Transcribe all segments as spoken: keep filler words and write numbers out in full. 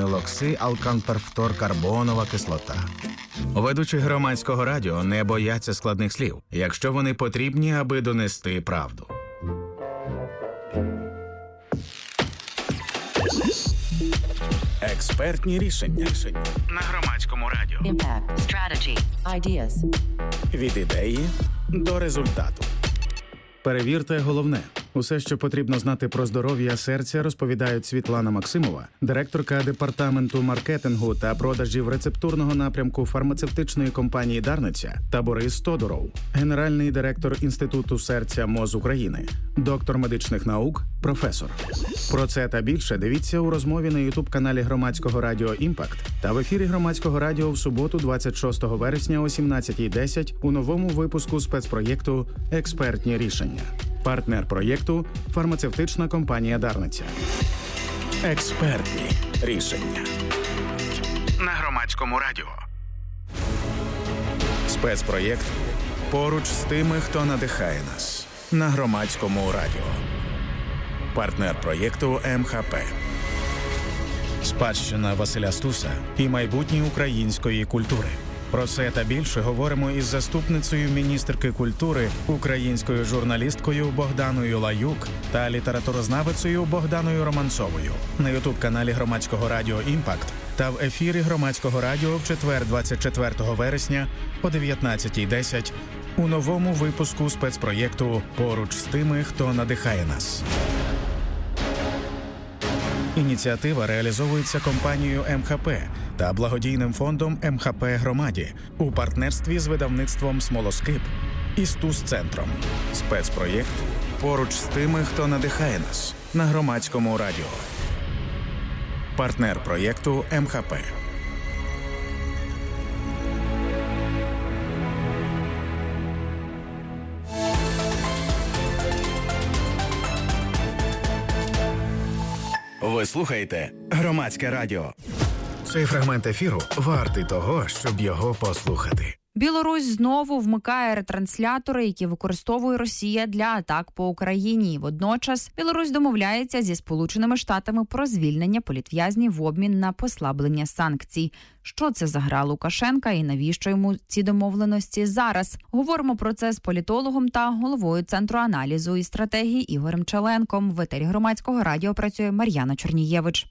аміноксиалканперфторкарбонова кислота. Ведучі громадського радіо не бояться складних слів, якщо вони потрібні, аби донести правду. Експертні рішення на громадському радіо. Impact. Strategy. Ideas. Від ідеї до результату. Перевірте головне. Усе, що потрібно знати про здоров'я серця, розповідають Світлана Максимова, директорка департаменту маркетингу та продажів рецептурного напрямку фармацевтичної компанії «Дарниця», та Борис Тодуров, генеральний директор Інституту серця МОЗ України, доктор медичних наук, професор. Про це та більше дивіться у розмові на ютуб-каналі громадського радіо «Імпакт» та в ефірі громадського радіо в суботу двадцять шостого вересня о сімнадцятій десять у новому випуску спецпроєкту «Експертні рішення». Партнер проєкту – фармацевтична компанія «Дарниця». Експертні рішення на громадському радіо. Спецпроєкт «Поруч з тими, хто надихає нас» на громадському радіо. Партнер проєкту ем ха пе. Спадщина Василя Стуса і майбутнє української культури. Про це та більше говоримо із заступницею міністерки культури, українською журналісткою Богданою Лаюк та літературознавицею Богданою Романцовою на ютуб-каналі громадського радіо «Імпакт» та в ефірі громадського радіо в четвер двадцять четвертого вересня о дев'ятнадцятій десять у новому випуску спецпроєкту «Поруч з тими, хто надихає нас». Ініціатива реалізовується компанією ем ха пе та благодійним фондом ем ха пе «Громаді» у партнерстві з видавництвом «Смолоскип» і «Стус-центром». Спецпроєкт «Поруч з тими, хто надихає нас» на громадському радіо. Партнер проєкту ем ха пе. Ви слухаєте Громадське радіо. Цей фрагмент ефіру вартий того, щоб його послухати. Білорусь знову вмикає ретранслятори, які використовує Росія для атак по Україні. Водночас Білорусь домовляється зі Сполученими Штатами про звільнення політв'язнів в обмін на послаблення санкцій. Що це за гра Лукашенка і навіщо йому ці домовленості зараз? Говоримо про це з політологом та головою Центру аналізу і стратегії Ігорем Челенком. В етері громадського радіо працює Мар'яна Чорнієвич.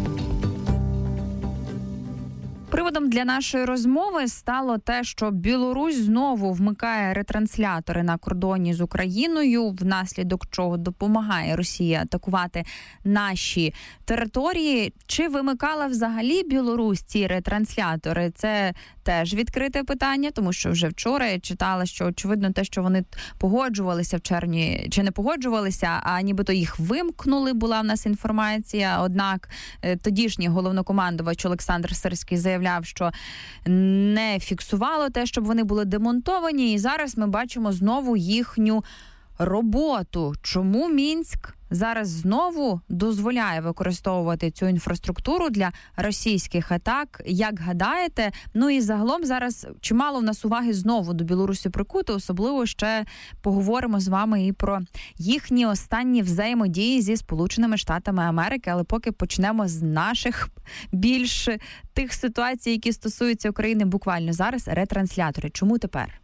Приводом для нашої розмови стало те, що Білорусь знову вмикає ретранслятори на кордоні з Україною, внаслідок чого допомагає Росії атакувати наші території. Чи вимикала взагалі Білорусь ці ретранслятори? Це теж відкрите питання, тому що вже вчора я читала, що очевидно те, що вони погоджувалися в червні, чи не погоджувалися, а нібито їх вимкнули, була в нас інформація. Однак тодішній головнокомандувач Олександр Сирський заявляв, що не фіксувало те, щоб вони були демонтовані, і зараз ми бачимо знову їхню роботу. Чому Мінськ зараз знову дозволяє використовувати цю інфраструктуру для російських атак? Як гадаєте? Ну і загалом зараз чимало в нас уваги знову до Білорусі прикуто, особливо ще поговоримо з вами і про їхні останні взаємодії зі Сполученими Штатами Америки, але поки почнемо з наших більш тих ситуацій, які стосуються України буквально зараз. Ретранслятори. Чому тепер?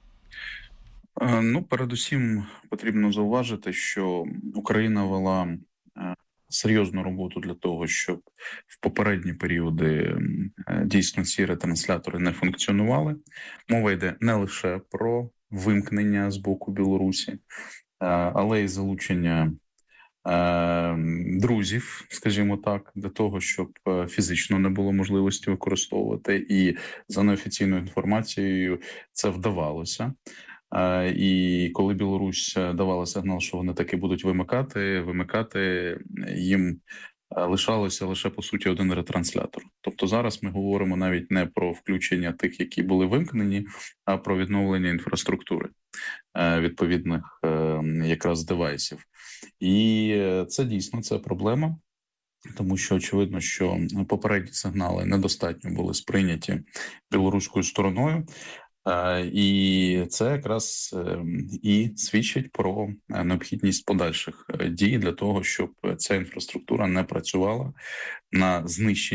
Ну, передусім потрібно зауважити, що Україна вела серйозну роботу для того, щоб в попередні періоди дійсно ці ретранслятори не функціонували. Мова йде не лише про вимкнення з боку Білорусі, але й залучення друзів, скажімо так, для того, щоб фізично не було можливості використовувати. І за неофіційною інформацією це вдавалося. І коли Білорусь давала сигнал, що вони таки будуть вимикати, вимикати їм лишалося лише, по суті, один ретранслятор. Тобто зараз ми говоримо навіть не про включення тих, які були вимкнені, а про відновлення інфраструктури відповідних якраз девайсів. І це дійсно, це проблема. Тому що очевидно, що попередні сигнали недостатньо були сприйняті білоруською стороною. І це якраз і свідчить про необхідність подальших дій для того, щоб ця інфраструктура не працювала на знищення